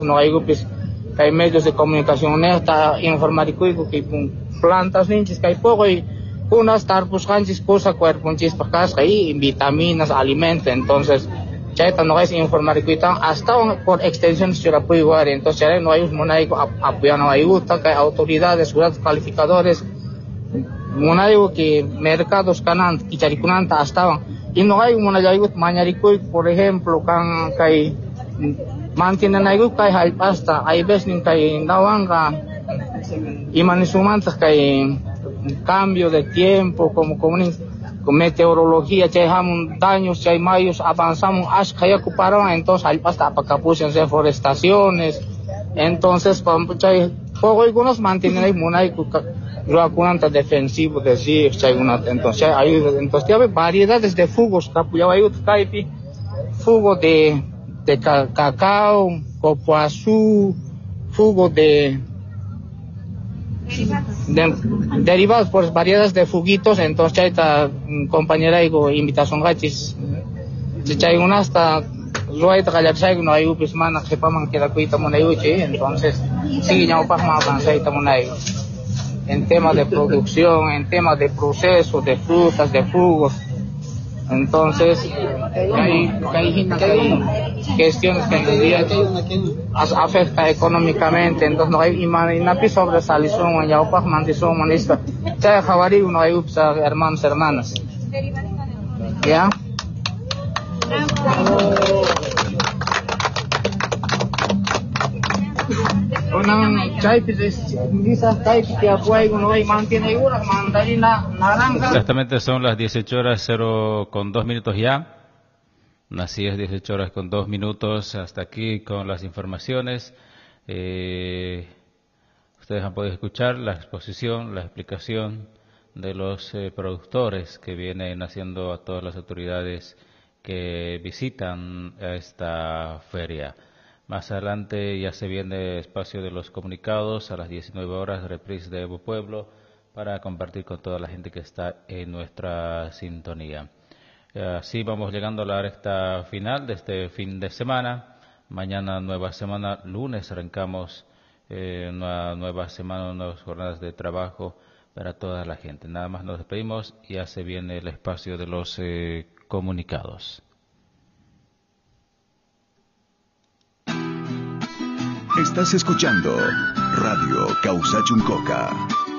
no hay pues que hay medios de comunicación está informático que plantas ninchis que hay poco y unas tarpus hanchis cosa cuerpo chis pacas y vitaminas alimentos entonces chaita no es informático hasta por extensión se la puede igual entonces no hay un monaico apoyar no hay que autoridades seguridad calificadores monaico que mercados canan y charicunanta hasta y no hay un monaico mañarico por ejemplo can que mantienen algo que hay pasta hay veces que nawanga y manisumantas que cambio de tiempo como con meteorología que hay daños que hay mayos avanzamos hasta que ocuparon entonces hay pasta para capuchas deforestaciones entonces poco algunos mantienen ahí monaico lo defensivo decir entonces hay variedades de jugos capuya hay jugo de cacao, copoazú, jugo de derivados por variedades de juguitos, entonces chaita compañera digo invitación gratis. Chay una hasta luego gallarchay no hay upis mana que paman que la cuita monayuchi, entonces sigue ya upas más avanzada monayo. En temas de producción, en temas de proceso, de frutas, de jugos. Entonces hay cuestiones que en el día afecta económicamente entonces no hay inapi sobresalición ya opas mandición manista ya javari no hay hermanos hermanas ya Exactamente son las 18 horas 0:02 ya. Así es, 18 horas con 2 minutos. Hasta aquí con las informaciones. Ustedes han podido escuchar la exposición, la explicación de los productores que vienen haciendo a todas las autoridades que visitan a esta feria. Más adelante ya se viene el espacio de los comunicados a las 19 horas, reprise de Evo Pueblo, para compartir con toda la gente que está en nuestra sintonía. Así vamos llegando a la recta final de este fin de semana. Mañana nueva semana, lunes arrancamos una nueva semana, nuevas jornadas de trabajo para toda la gente. Nada más nos despedimos y ya se viene el espacio de los comunicados. Estás escuchando Radio Causa Chuncoca.